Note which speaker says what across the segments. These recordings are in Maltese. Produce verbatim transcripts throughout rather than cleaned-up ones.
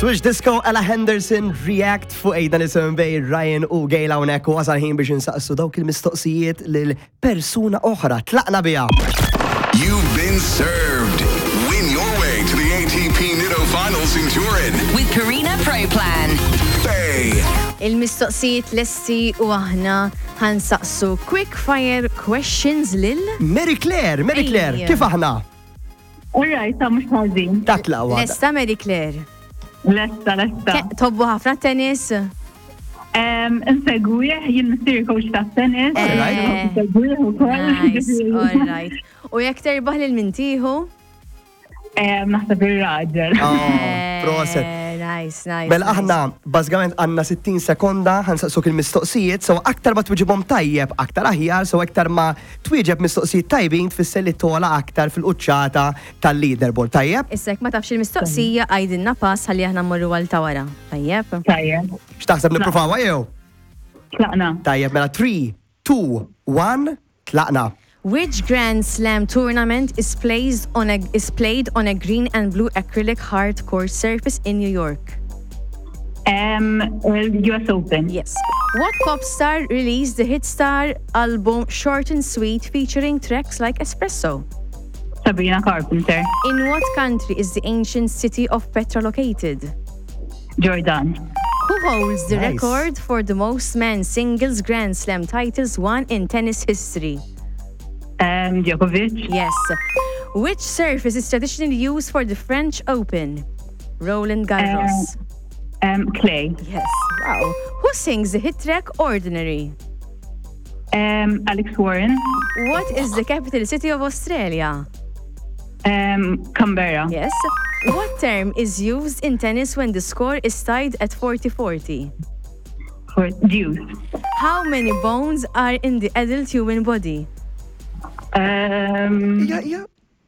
Speaker 1: Switch Disco, Ella Henderson, React fuq Aidan Isom bej Ryan u Gejla unek u għasal ħin biex nsaqsu dawk il-mistoqsijiet lil-persuna oħra. Tlaqna bija.
Speaker 2: You've been served. Win your way to the A T P Nitto Finals in Turin.
Speaker 3: With Carina Pro Plan.
Speaker 2: Bay.
Speaker 4: Il-mistoqsijiet lesti u aħna ħansaqsu quick fire questions lil
Speaker 1: Mary Claire, Mary Claire,
Speaker 4: Ejja.
Speaker 1: kif aħna?
Speaker 5: Alright, ta' mux ħazin.
Speaker 1: Tatla għada.
Speaker 4: Lesta Mary Claire.
Speaker 5: Lesta, lesta.
Speaker 4: Ke- Tobbu ħafna tennis?
Speaker 5: Nsegwieħ, jien mistiri coach ta' tennis.
Speaker 4: Eh.
Speaker 5: Nsegwieħ u
Speaker 4: Nice,
Speaker 5: koll.
Speaker 4: all right. U jek terbaħ lil mintiħu?
Speaker 5: Naħseb il-raġel.
Speaker 1: Oh, proset.
Speaker 4: Eh, Nice, nice.
Speaker 1: Mela
Speaker 4: nice.
Speaker 1: aħna, bażgament għanna sittin sekonda ħansaqsuk il-mistoqsijiet, so aktar ma twieġibhom tajjeb, aktar aħjar, so aktar ma twieġeb mistoqsijiet tajbin tfisser li tola aktar fil-quċċata tal-leaderboard, tajjeb?
Speaker 4: Issek ma tafx il-mistoqsija għajdinna pass ħalli aħna mmorru għal tawara. Tajjeb?
Speaker 5: Tajjeb.
Speaker 1: X'taħseb nippruvaw jew?
Speaker 5: Tlaqna.
Speaker 1: Tajjeb, mela three, two, one, tlaqna.
Speaker 4: Which Grand Slam tournament is placed on a is played on a green and blue acrylic hard court surface in New York?
Speaker 5: U S Open.
Speaker 4: Yes. What pop star released the hit star album Short and Sweet featuring tracks like Espresso?
Speaker 5: Sabrina Carpenter.
Speaker 4: In what country is the ancient city of Petra located?
Speaker 5: Jordan.
Speaker 4: Who holds the
Speaker 1: Nice.
Speaker 4: record for the most men's singles Grand Slam titles won in tennis history?
Speaker 5: Um, Djokovic.
Speaker 4: Yes. Which surface is traditionally used for the French Open? Roland Garros.
Speaker 5: Um, Clay.
Speaker 4: Yes. Wow. Who sings the hit track Ordinary?
Speaker 5: Um, Alex Warren.
Speaker 4: What is the capital city of Australia?
Speaker 5: Um, Canberra.
Speaker 4: Yes. What term is used in tennis when the score is tied at forty forty?
Speaker 5: For Deuce.
Speaker 4: How many bones are in the adult human body?
Speaker 5: Um,
Speaker 1: Ja, ja.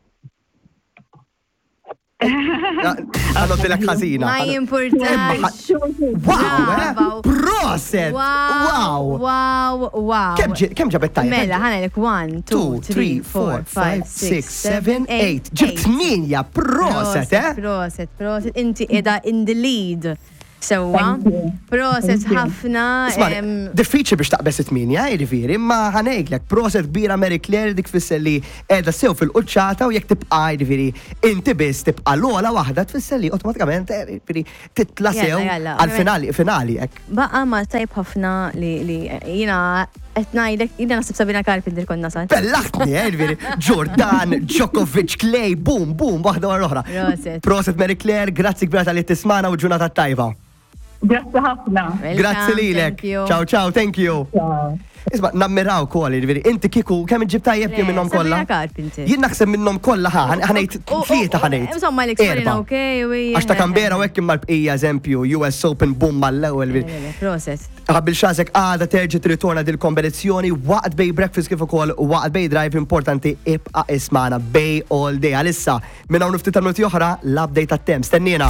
Speaker 1: Għanot dilek ħazina.
Speaker 4: Ma jimportax.
Speaker 1: Wow, eh?
Speaker 4: Bravo.
Speaker 1: Proset!
Speaker 4: Wow.
Speaker 1: Wow!
Speaker 4: Wow. Wow.
Speaker 1: Kem ġi- kem ġabet tajjeb?
Speaker 4: Mela, ħanelek one, two, three, four, five, six, seven, eight.
Speaker 1: Ġibt minja, proset, eh?
Speaker 4: Proset, proset. Inti edha in the lead. Sewa.
Speaker 5: Thank you.
Speaker 4: Proset
Speaker 5: Thank you.
Speaker 4: ħafna.
Speaker 1: Isma,
Speaker 4: em,
Speaker 1: diffiċi biex taqbes it-minja, jirifiri, ma ħanejklek, proset kbira Mary Claire dik tfisser li edha sew fil-qċata u jek tibqa, jirifiri, inti biss tibqa l-ola wahda tfisser li automatikament, jirifiri, titla
Speaker 4: Jalla,
Speaker 1: sew
Speaker 4: jalla,
Speaker 1: għal-finali, finali, ek.
Speaker 4: Baqa ma tajb ħafna li li jina etnajdek, jina nasib Sabina Carpenter konna sal.
Speaker 1: Bellaħtni, eh, jirifiri, Jordan, Djokovic, Clay, boom, boom, wahda għar oħra.
Speaker 4: Proset.
Speaker 1: Proset Mary Claire, grazzi kbira tal-li tismana u ġurnata tajba.
Speaker 5: Grazzi ħafna.
Speaker 4: Welcome,
Speaker 1: Grazzi lilek.
Speaker 4: thank you.
Speaker 1: Ciao, ciao, thank you.
Speaker 5: Ciao.
Speaker 1: Isma, nammiraw kol, jirifiri, inti kiku, kemm ġib tajjeb jien minnom kolla?
Speaker 4: Sabina Carpenter.
Speaker 1: Jien naħseb minnom kolla ħa, ħanejt
Speaker 4: U- u-
Speaker 1: tlieta ħanejt.
Speaker 4: Insomma, l-eksperina,
Speaker 1: Erba'.
Speaker 4: okej, u hija-
Speaker 1: Għax ta' Kambera u ekkim mal-bqija eżempju, U S Open boom mal-ewel.
Speaker 4: Proset.
Speaker 1: Għabil xazek għada terġi t-ritorna dil-kompetizzjoni waqt bej breakfast kif ukoll waqt bej drive importanti ibqa ismana bej all day. Għalissa, minna unufti tal-minuti oħra, l-update tat-tem. Stennina.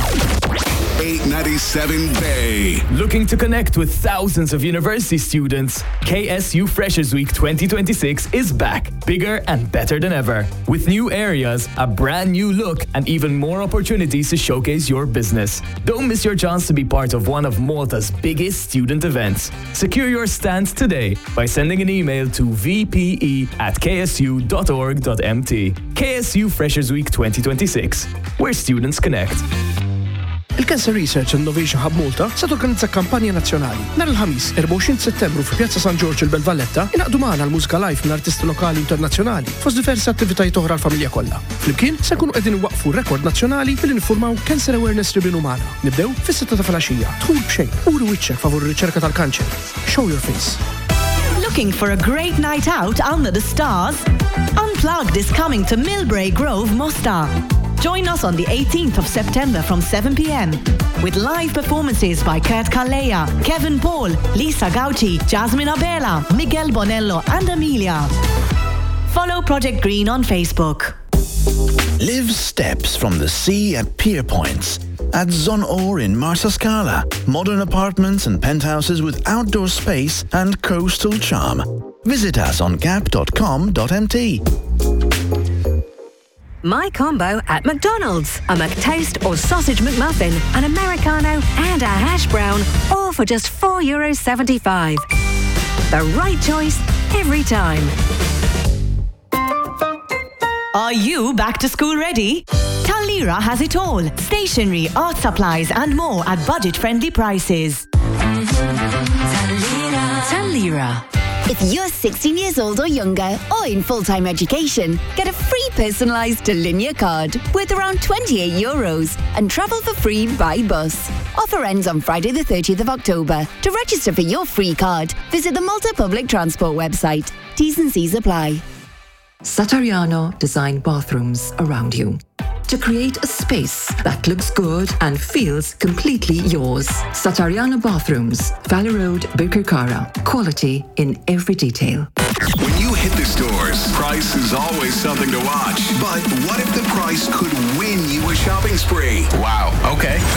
Speaker 2: eight ninety-seven Bay.
Speaker 6: Looking to connect with thousands of university students? K S U Freshers Week twenty twenty-six is back, bigger and better than ever. With new areas, a brand new look, and even more opportunities to showcase your business. Don't miss your chance to be part of one of Malta's biggest student events. Secure your stand today by sending an email to v p e at k s u dot org dot m t. K S U Freshers Week twenty twenty-six, where students connect.
Speaker 7: Il-Cancer Research Innovation Hub Malta se torganizza kampanja nazzjonali. Nar il-ħamis, erba' u għoxrin Settembru fi Pjazza San Giorgio il-Belvalletta, inaqdu magħna l-mużika live minn artisti lokali u internazzjonali fost diversi attivitajiet oħra l-familja kollha. Flimkien se nkunu qegħdin waqfu rekord nazzjonali billi niffurmaw Cancer Awareness Ribbon magħna. Nibdew fis-sitta ta' filgħaxija. Dħul b'xejn, uri wiċċek favur ir-riċerka tal-kanċer. Show your face.
Speaker 3: Looking for a great night out under the stars? Unplugged is coming to Millbrae Grove, Mostar. Join us on the eighteenth of September from seven p m with live performances by Kurt Kalleja, Kevin Paul, Lisa Gauci, Jasmine Abela, Miguel Bonello and Amelia. Follow Project Green on Facebook.
Speaker 8: Live steps from the sea at Pier Points. At Zon Or in Marsa Scala. Modern apartments and penthouses with outdoor space and coastal charm. Visit us on gap dot com dot m t.
Speaker 9: My Combo at McDonald's. A McToast or sausage McMuffin, an Americano and a hash brown, all for just four euros seventy-five. The right choice every time.
Speaker 3: Are you back to school ready? Talira has it all. Stationery, art supplies and more at budget-friendly prices.
Speaker 9: Talira.
Speaker 10: If you're sixteen years old or younger or in full-time education, get a free personalised Delinea card worth around twenty-eight euros and travel for free by bus. Offer ends on Friday the thirtieth of October. To register for your free card, visit the Malta Public Transport website. T's and C's apply.
Speaker 11: Satariano design bathrooms around you to create a space that looks good and feels completely yours. Satariano Bathrooms, Valley Road, Birkirkara. Quality in every detail.
Speaker 2: When you hit the stores, price is always something to watch. But what if the price could win you a shopping spree? Wow, okay.